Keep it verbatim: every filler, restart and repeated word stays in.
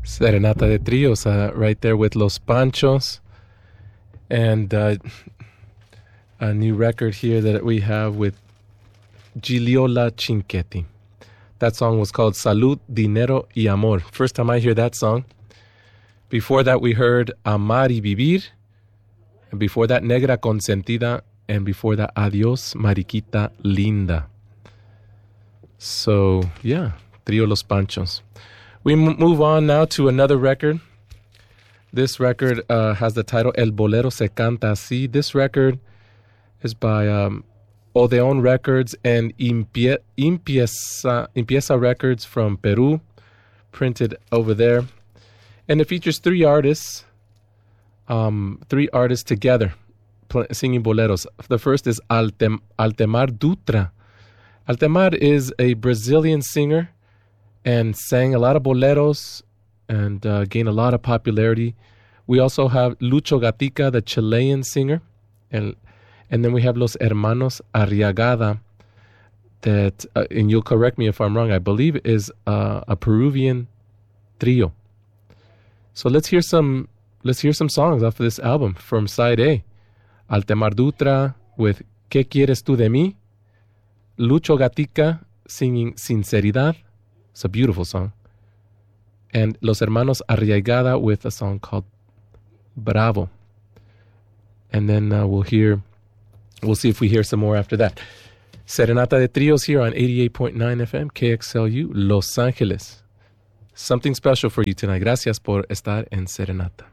Serenata de Trios, uh, right there with Los Panchos. And uh, a new record here that we have with Gigliola Cinquetti. That song was called Salud, Dinero y Amor. First time I hear that song. Before that, we heard Amar y Vivir. And before that, Negra Consentida. And before that, Adiós, Mariquita Linda. So, yeah, Trio Los Panchos. We m- move on now to another record. This record uh, has the title El Bolero Se Canta Así. This record is by um, Odeon Records and Impie- Impieza, Impieza Records from Peru, printed over there. And it features three artists, um, three artists together pl- singing boleros. The first is Altem- Altemar Dutra. Altemar is a Brazilian singer and sang a lot of boleros and uh, gained a lot of popularity. We also have Lucho Gatica, the Chilean singer. And, and then we have Los Hermanos Arriagada, that, uh, and you'll correct me if I'm wrong, I believe is uh, a Peruvian trio. So let's hear some let's hear some songs off of this album from side A. Altemar Dutra with ¿Qué quieres tú de mí? Lucho Gatica singing Sinceridad. It's a beautiful song. And Los Hermanos Arriagada with a song called Bravo. And then uh, we'll hear, we'll see if we hear some more after that. Serenata de Trios here on eighty-eight point nine F M, K X L U, Los Angeles. Something special for you tonight. Gracias por estar en Serenata.